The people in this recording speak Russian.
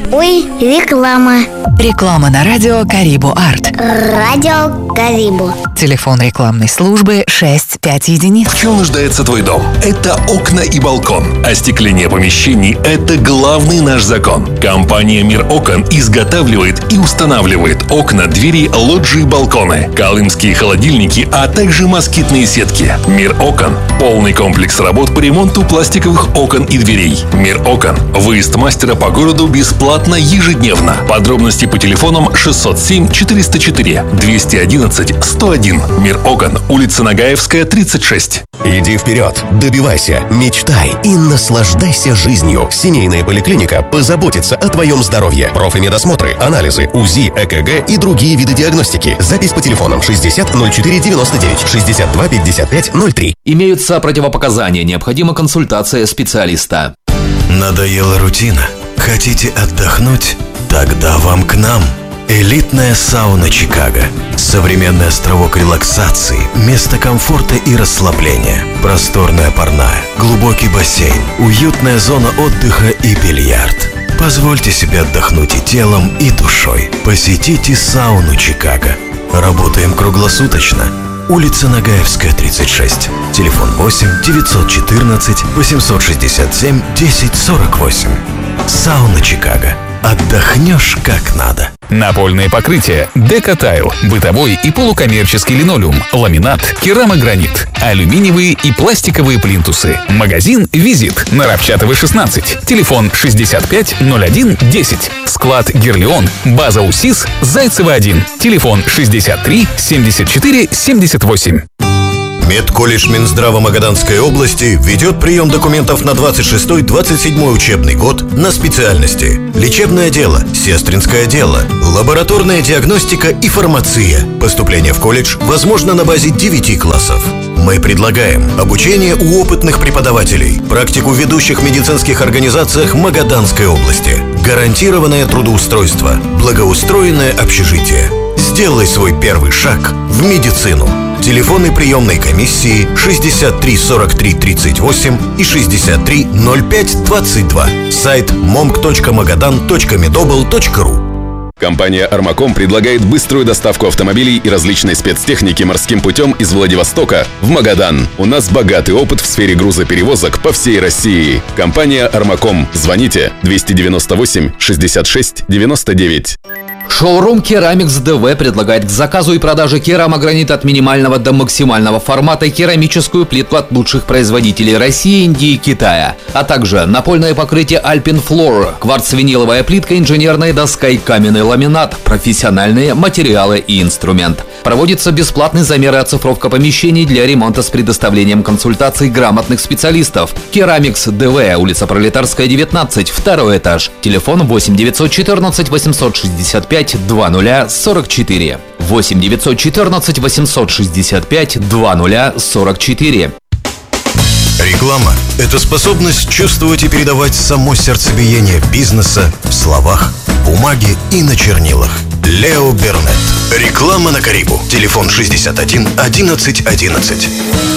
Ой, реклама. Реклама на радио Карибу Арт. Радио Карибу. Телефон рекламной службы 65 единиц. В чем нуждается твой дом? Это окна и балкон. Остекление помещений – это главный наш закон. Компания «Мир окон» изготавливает и устанавливает окна, двери, лоджии, балконы, колымские холодильники, а также москитные сетки. «Мир окон» – полный комплекс работ по ремонту пластиковых окон и дверей. «Мир окон» – выезд мастера по городу бесплатно ежедневно. Подробности по телефонам 607 404 211 101. «Мир окон», улица Нагаевская, 36. Иди вперед, добивайся, мечтай и наслаждайся жизнью. Семейная поликлиника позаботится о твоем здоровье. Профмедосмотры, анализы, УЗИ, ЭКГ и другие виды диагностики. Запись по телефонам 60 04 99 62 55 03. Имеются противопоказания, необходима консультация специалиста. Надоела рутина? Хотите отдохнуть? Тогда вам к нам. Элитная сауна Чикаго. Современный островок релаксации, место комфорта и расслабления. Просторная парная, глубокий бассейн, уютная зона отдыха и бильярд. Позвольте себе отдохнуть и телом, и душой. Посетите сауну Чикаго. Работаем круглосуточно. Улица Нагаевская, 36. Телефон 8 914 867 1048. Сауна Чикаго. Отдохнешь как надо. Напольное покрытие Декотайл, бытовой и полукоммерческий линолеум, ламинат, керамогранит, алюминиевые и пластиковые плинтусы. Магазин «Визит» на Равчатова, 16. Телефон 65 01 10. Склад «Герлеон», база УСИС, Зайцева, 1. Телефон 63 74 78. Медколледж Минздрава Магаданской области ведет прием документов на 26-27 учебный год на специальности: лечебное дело, сестринское дело, лабораторная диагностика и фармация. Поступление в колледж возможно на базе 9 классов. Мы предлагаем обучение у опытных преподавателей, практику в ведущих медицинских организациях Магаданской области, гарантированное трудоустройство, благоустроенное общежитие. Сделай свой первый шаг в медицину. Телефоны приемной комиссии 63 43 38 и 63 05 22. Сайт momk.magadan.medobl.ru. Компания «Армаком» предлагает быструю доставку автомобилей и различной спецтехники морским путем из Владивостока в Магадан. У нас богатый опыт в сфере грузоперевозок по всей России. Компания «Армаком». Звоните 298 66 99. Шоурум Керамикс ДВ предлагает к заказу и продаже керамогранит от минимального до максимального формата и керамическую плитку от лучших производителей России, Индии и Китая, а также напольное покрытие Alpine Floor, кварц-виниловая плитка, инженерная доска и каменный ламинат, профессиональные материалы и инструмент. Проводится бесплатный замер и оцифровка помещений для ремонта с предоставлением консультаций грамотных специалистов. Керамикс ДВ, улица Пролетарская, 19, второй этаж. Телефон 8 914 865 2044. 8 914 865 2044. Реклама – это способность чувствовать и передавать само сердцебиение бизнеса в словах, бумаге и на чернилах. Лео Бернет. Реклама на Карибу. Телефон 61 11 11.